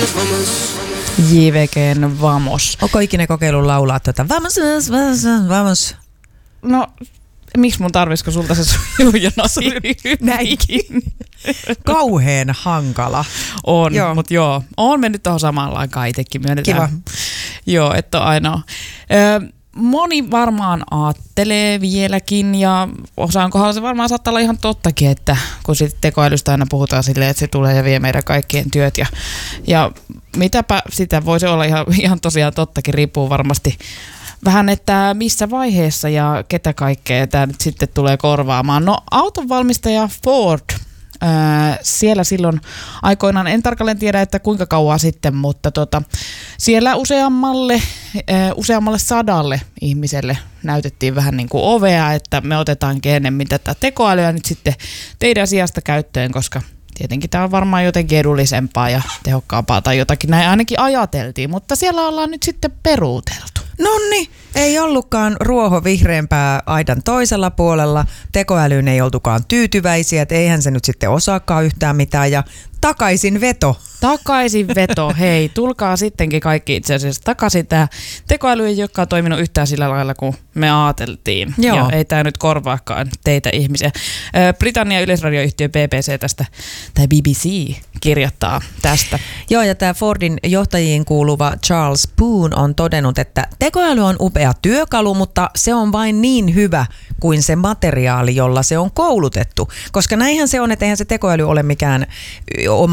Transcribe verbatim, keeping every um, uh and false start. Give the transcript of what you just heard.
J V G:n Vamos. Onko ikinä kokeillut laulaa tuota Vamos, vamos, vamos? No, miksi mun tarvisiko sulta se sujuna näinkin? Kauheen hankala. On, joo. Mutta joo, oon mennyt tuohon samaan aikaan itsekin myönnetään. Kiva. Joo, että on ainoa. Ö, moni varmaan aattelee vieläkin ja osaankohan se varmaan saattaa olla ihan tottakin, että kun sitten tekoälystä aina puhutaan silleen, että se tulee ja vie meidän kaikkien työt ja, ja mitäpä sitä voisi olla ihan, ihan tosiaan tottakin, riippuu varmasti vähän, että missä vaiheessa ja ketä kaikkea tämä nyt sitten tulee korvaamaan. No autonvalmistaja Ford, ää, siellä silloin aikoinaan, en tarkalleen tiedä, että kuinka kauan sitten, mutta tota, siellä useammalle, ää, useammalle sadalle ihmiselle näytettiin vähän niin kuin ovea, että me otetaankin enemmän tätä tekoälyä nyt sitten teidän sijasta käyttöön, koska tietenkin tämä on varmaan jotenkin edullisempaa ja tehokkaampaa tai jotakin, näin ainakin ajateltiin, mutta siellä ollaan nyt sitten peruuteltu. Nonni, ei ollutkaan ruoho vihreämpää aidan toisella puolella, tekoälyyn ei oltukaan tyytyväisiä, että eihän se nyt sitten osaakaan yhtään mitään ja takaisin veto. Takaisin veto, hei, tulkaa sittenkin kaikki itse asiassa takaisin. Tämä tekoäly ei olekaan toiminut yhtään sillä lailla, kun me ajateltiin. Joo. Ja ei tämä nyt korvaakaan teitä ihmisiä. Britannian yleisradioyhtiö B B C tästä, tai B B C kirjoittaa tästä. Joo, ja tämä Fordin johtajiin kuuluva Charles Boone on todennut, että tekoäly on upea työkalu, mutta se on vain niin hyvä kuin se materiaali, jolla se on koulutettu. Koska näinhän se on, että eihän se tekoäly ole mikään oma